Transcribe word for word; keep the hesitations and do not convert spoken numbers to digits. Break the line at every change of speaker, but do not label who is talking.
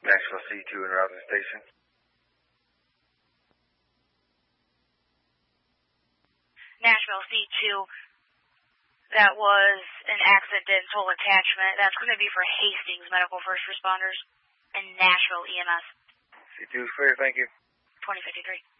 Nashville C two and Rousing Station.
Nashville C two, that was an accidental attachment. That's going to be for Hastings Medical First Responders and Nashville E M S.
C two is clear, thank you.
twenty fifty-three.